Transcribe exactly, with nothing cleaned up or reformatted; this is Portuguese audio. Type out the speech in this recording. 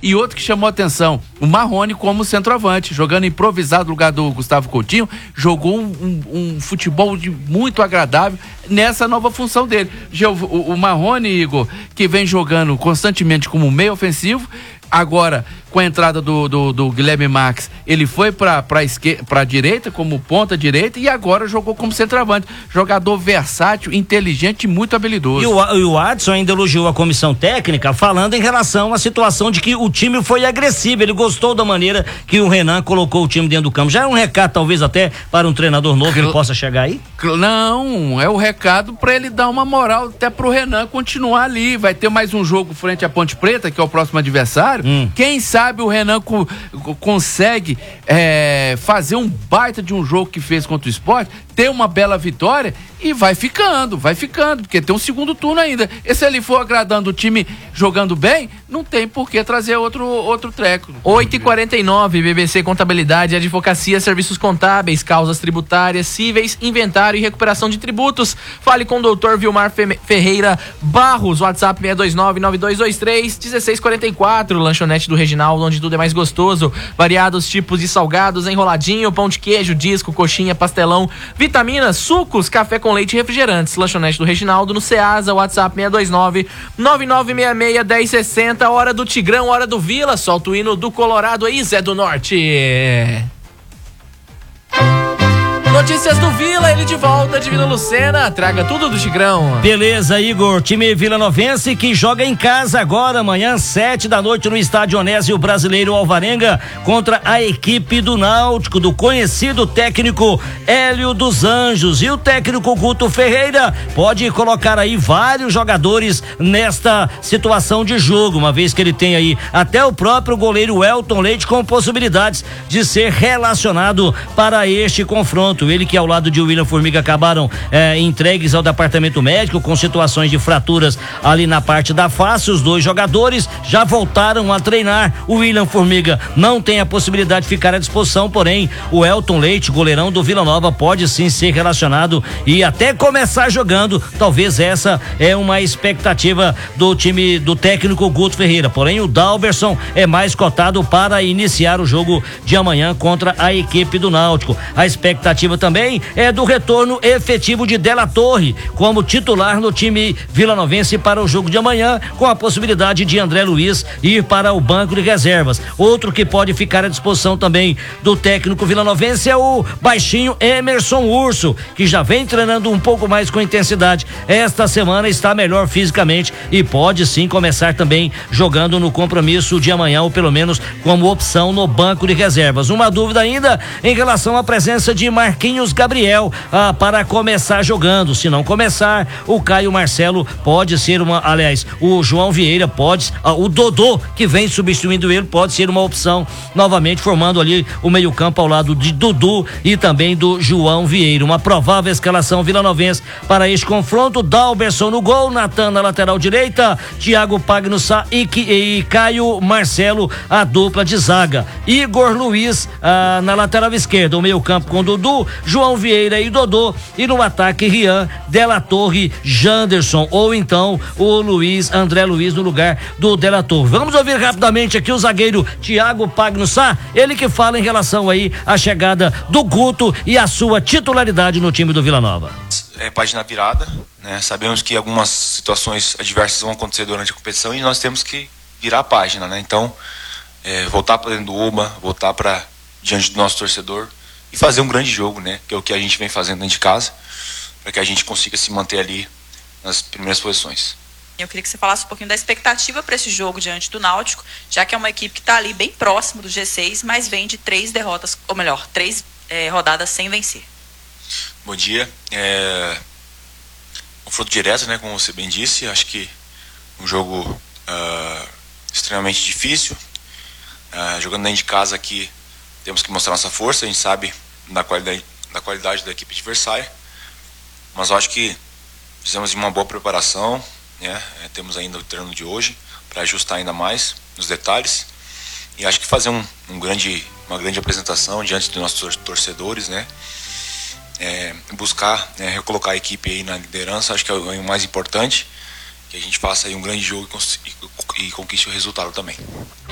E outro que chamou a atenção, o Marrone como centroavante, jogando improvisado no lugar do Gustavo Coutinho, jogou um, um, um futebol de muito agradável nessa nova função dele. O, o Marrone, Igor, que vem jogando constantemente como meio ofensivo, agora com a entrada do, do, do Guilherme Marques, ele foi para a direita, como ponta direita, e agora jogou como centroavante. Jogador versátil, inteligente e muito habilidoso. E o, e o Adson ainda elogiou a comissão técnica, falando em relação à situação de que o time foi agressivo. Ele gostou da maneira que o Renan colocou o time dentro do campo. Já é um recado, talvez, até para um treinador novo que ele possa chegar aí? Não, é o recado para ele dar uma moral até pro Renan continuar ali. Vai ter mais um jogo frente à Ponte Preta, que é o próximo adversário. Hum. Quem sabe o Renan co consegue é, fazer um baita de um jogo que fez contra o Sport, ter uma bela vitória e vai ficando, vai ficando, porque tem um segundo turno ainda. E se ele for agradando o time jogando bem, não tem por que trazer outro, outro treco. oito e quarenta e nove, B B C Contabilidade, Advocacia, Serviços Contábeis, Causas Tributárias, Cíveis, Inventário e Recuperação de Tributos. Fale com o doutor Vilmar Ferreira Barros, WhatsApp seis dois nove, nove dois dois três, um seis quatro quatro, Lanchonete do Reginaldo, onde tudo é mais gostoso. Variados tipos de salgados, enroladinho, pão de queijo, disco, coxinha, pastelão, vitaminas, sucos, café com leite e refrigerantes. Lanchonete do Reginaldo, no Ceasa, WhatsApp seis dois nove, nove nove seis seis, um zero seis zero. Hora do Tigrão, hora do Vila. Solta o hino do Colorado aí, Zé do Norte. Notícias do Vila, ele de volta de Vila Lucena, traga tudo do Tigrão. Beleza, Igor, time vilanovense que joga em casa agora, amanhã, sete da noite no estádio Onésio Brasileiro Alvarenga, contra a equipe do Náutico, do conhecido técnico Hélio dos Anjos. E o técnico Guto Ferreira pode colocar aí vários jogadores nesta situação de jogo, uma vez que ele tem aí até o próprio goleiro Elton Leite com possibilidades de ser relacionado para este confronto. Ele que ao lado de William Formiga acabaram é, entregues ao departamento médico com situações de fraturas ali na parte da face. Os dois jogadores já voltaram a treinar. O William Formiga não tem a possibilidade de ficar à disposição, porém o Elton Leite, goleirão do Vila Nova, pode sim ser relacionado e até começar jogando. Talvez essa é uma expectativa do time do técnico Guto Ferreira, porém o Dalberson é mais cotado para iniciar o jogo de amanhã contra a equipe do Náutico. A expectativa também é do retorno efetivo de Della Torre como titular no time vilanovense para o jogo de amanhã, com a possibilidade de André Luiz ir para o banco de reservas. Outro que pode ficar à disposição também do técnico vilanovense é o baixinho Emerson Urso, que já vem treinando um pouco mais com intensidade. Esta semana está melhor fisicamente e pode sim começar também jogando no compromisso de amanhã, ou pelo menos como opção no banco de reservas. Uma dúvida ainda em relação à presença de Marquinhos Gabriel ah, para começar jogando. Se não começar, o Caio Marcelo pode ser uma, aliás, o João Vieira pode, ah, o Dodô que vem substituindo ele pode ser uma opção novamente, formando ali o meio-campo ao lado de Dudu e também do João Vieira. Uma provável escalação vilanovense para este confronto: Dalberson no gol, Natan na lateral direita, Thiago Pagnussá e, e Caio Marcelo a dupla de zaga, Igor Luiz ah, na lateral esquerda, o meio-campo com Dudu, João Vieira e Dodô, e no ataque Rian, Della Torre, Janderson, ou então o Luiz, André Luiz no lugar do Della Torre. Vamos ouvir rapidamente aqui o zagueiro Thiago Pagnussá, ele que fala em relação aí à chegada do Guto e a sua titularidade no time do Vila Nova. É página virada, né? Sabemos que algumas situações adversas vão acontecer durante a competição e nós temos que virar a página, né? Então, é, voltar para dentro do Uba, voltar para diante do nosso torcedor e fazer um grande jogo, né? Que é o que a gente vem fazendo dentro de casa, para que a gente consiga se manter ali nas primeiras posições. Eu queria que você falasse um pouquinho da expectativa para esse jogo diante do Náutico, já que é uma equipe que está ali bem próximo do G seis, mas vem de três derrotas, ou melhor, três é, rodadas sem vencer. Bom dia. É... Confronto direto, né? Como você bem disse, acho que um jogo uh, extremamente difícil. Uh, jogando dentro de casa aqui, temos que mostrar nossa força. A gente sabe da qualidade, da qualidade da equipe adversária, mas eu acho que fizemos uma boa preparação, né? É, temos ainda o treino de hoje para ajustar ainda mais nos detalhes e acho que fazer um, um grande, uma grande apresentação diante dos nossos torcedores, né? É, buscar, né, recolocar a equipe aí na liderança, acho que é o mais importante, que a gente faça aí um grande jogo e, e, e conquiste o resultado também.